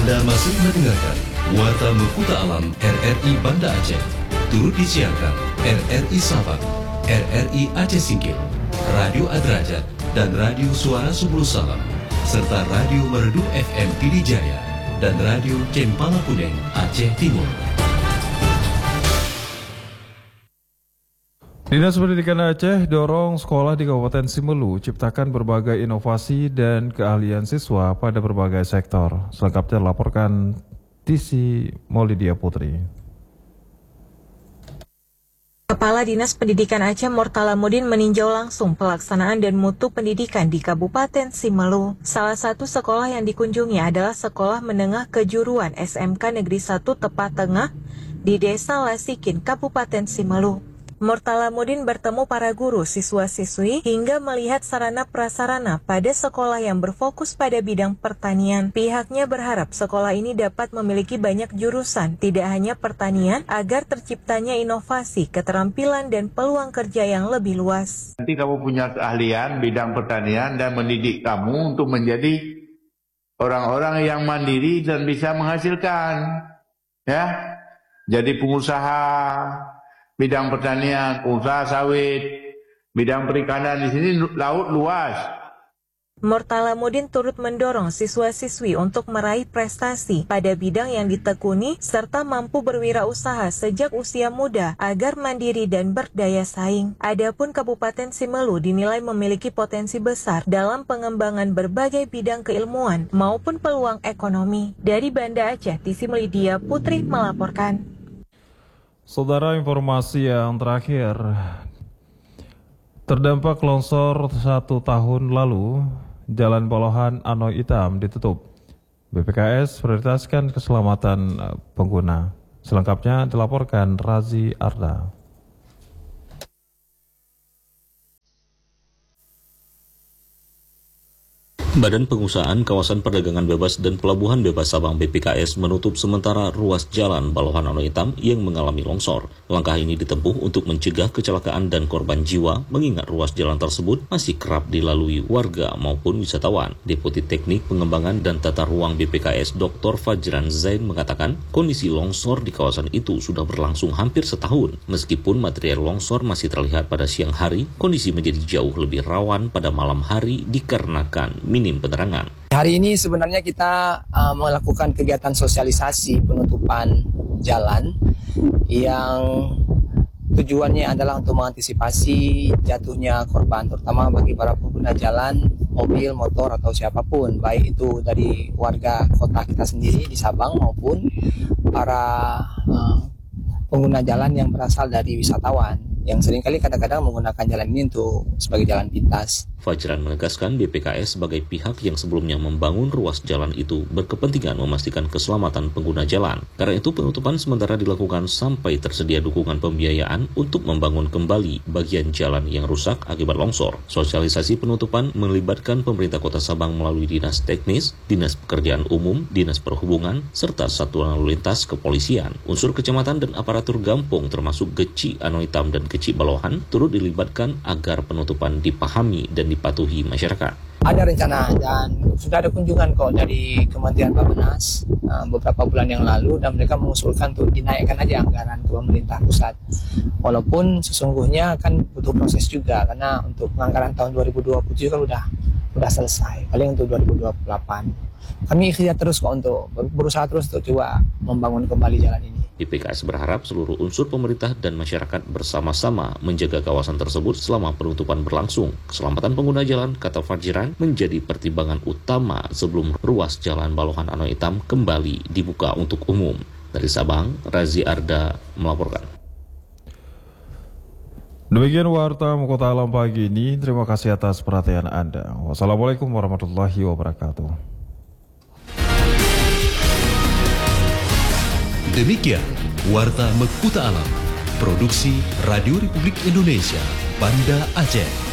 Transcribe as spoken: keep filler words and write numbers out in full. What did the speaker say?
Anda masih mendengarkan Warta Mekuta Alam R R I Banda Aceh. Turut disiarkan R R I Sabang, R R I Aceh Singkil, Radio Adrajat, dan Radio Suara Subul Salam, serta Radio Merdu F M Pidijaya dan Radio Cempala Kuneng Aceh Timur. Dinas Pendidikan Aceh dorong sekolah di Kabupaten Simelu ciptakan berbagai inovasi dan keahlian siswa pada berbagai sektor. Selengkapnya laporkan Tisi Maulidia Putri. Kepala Dinas Pendidikan Aceh Mortalamuddin meninjau langsung pelaksanaan dan mutu pendidikan di Kabupaten Simelu. Salah satu sekolah yang dikunjungi adalah Sekolah Menengah Kejuruan S M K Negeri satu Tepat Tengah di Desa Lasikin, Kabupaten Simelu. Mortalamuddin bertemu para guru, siswa-siswi, hingga melihat sarana prasarana pada sekolah yang berfokus pada bidang pertanian. Pihaknya berharap sekolah ini dapat memiliki banyak jurusan, tidak hanya pertanian, agar terciptanya inovasi, keterampilan, dan peluang kerja yang lebih luas. Nanti kamu punya keahlian bidang pertanian dan mendidik kamu untuk menjadi orang-orang yang mandiri dan bisa menghasilkan, ya, jadi pengusaha bidang pertanian, usaha sawit, bidang perikanan. Di sini laut luas. Mortalamuddin turut mendorong siswa-siswi untuk meraih prestasi pada bidang yang ditekuni serta mampu berwirausaha sejak usia muda agar mandiri dan berdaya saing. Adapun Kabupaten Simelu dinilai memiliki potensi besar dalam pengembangan berbagai bidang keilmuan maupun peluang ekonomi. Dari Banda Aceh, Tisi Maulidia Putri melaporkan. Saudara, informasi yang terakhir, terdampak longsor satu tahun lalu, Jalan Balohan Anoy Itam ditutup. B P K S prioritaskan keselamatan pengguna. Selengkapnya dilaporkan Razi Arda. Badan Pengusahaan Kawasan Perdagangan Bebas dan Pelabuhan Bebas Sabang B P K S menutup sementara ruas jalan Balohan Anoy Itam yang mengalami longsor. Langkah ini ditempuh untuk mencegah kecelakaan dan korban jiwa, mengingat ruas jalan tersebut masih kerap dilalui warga maupun wisatawan. Deputi Teknik Pengembangan dan Tata Ruang B P K S Doktor Fajran Zain mengatakan, kondisi longsor di kawasan itu sudah berlangsung hampir setahun. Meskipun material longsor masih terlihat pada siang hari, kondisi menjadi jauh lebih rawan pada malam hari dikarenakan minim penerangan. Hari ini sebenarnya kita uh, melakukan kegiatan sosialisasi penutupan jalan yang tujuannya adalah untuk mengantisipasi jatuhnya korban, terutama bagi para pengguna jalan, mobil, motor, atau siapapun, baik itu dari warga kota kita sendiri di Sabang maupun para uh, pengguna jalan yang berasal dari wisatawan yang seringkali kadang-kadang menggunakan jalan ini untuk sebagai jalan pintas. Fajran menegaskan B P K S sebagai pihak yang sebelumnya membangun ruas jalan itu berkepentingan memastikan keselamatan pengguna jalan. Karena itu penutupan sementara dilakukan sampai tersedia dukungan pembiayaan untuk membangun kembali bagian jalan yang rusak akibat longsor. Sosialisasi penutupan melibatkan pemerintah Kota Sabang melalui Dinas Teknis, Dinas Pekerjaan Umum, Dinas Perhubungan, serta Satuan Lalu Lintas Kepolisian. Unsur kecamatan dan aparatur Gampung termasuk Geci Anoy Itam dan Geci Balohan turut dilibatkan agar penutupan dipahami dan dipatuhi masyarakat. Ada rencana dan sudah ada kunjungan kok dari Kementerian Bappenas uh, beberapa bulan yang lalu, dan mereka mengusulkan untuk dinaikkan aja anggaran ke pemerintah pusat. Walaupun sesungguhnya kan butuh proses juga, karena untuk penganggaran tahun dua ribu dua puluh tujuh kan udah udah selesai, paling untuk dua ribu dua puluh delapan. Kami ikhtiar terus kok untuk berusaha terus untuk coba membangun kembali jalan ini. B P K S berharap seluruh unsur pemerintah dan masyarakat bersama-sama menjaga kawasan tersebut selama penutupan berlangsung. Keselamatan pengguna jalan, kata Fajran, menjadi pertimbangan utama sebelum ruas jalan Balohan Anoy Itam kembali dibuka untuk umum. Dari Sabang, Razi Arda melaporkan. Demikian Warta Mekuta Alam pagi ini. Terima kasih atas perhatian Anda. Wassalamualaikum warahmatullahi wabarakatuh. Demikian Warta Mekuta Alam, produksi Radio Republik Indonesia, Banda Aceh.